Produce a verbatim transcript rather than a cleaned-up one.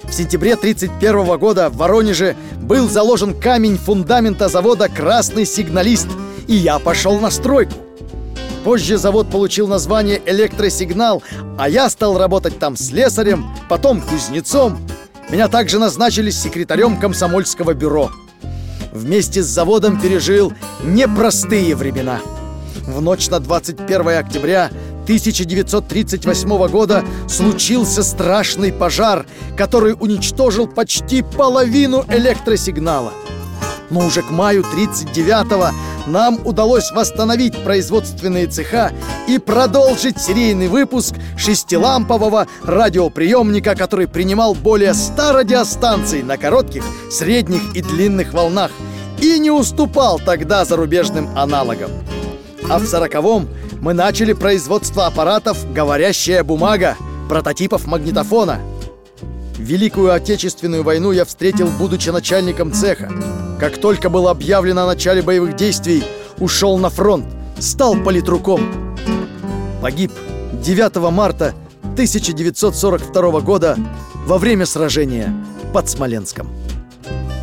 В сентябре тридцать первого года в Воронеже был заложен камень фундамента завода «Красный сигналист», и я пошел на стройку. Позже завод получил название «Электросигнал», а я стал работать там слесарем, потом кузнецом. Меня также назначили секретарем комсомольского бюро. Вместе с заводом пережил непростые времена. В ночь на двадцать первое октября тысяча девятьсот тридцать восьмого года случился страшный пожар, который уничтожил почти половину электросигнала. Но уже к маю тридцать девятого нам удалось восстановить производственные цеха и продолжить серийный выпуск шестилампового радиоприемника, который принимал более ста радиостанций на коротких, средних и длинных волнах и не уступал тогда зарубежным аналогам. А в сороковом мы начали производство аппаратов «Говорящая бумага», прототипов магнитофона. Великую Отечественную войну я встретил, будучи начальником цеха. Как только было объявлено о начале боевых действий, ушел на фронт, стал политруком. Погиб девятого марта тысяча девятьсот сорок второго года во время сражения под Смоленском.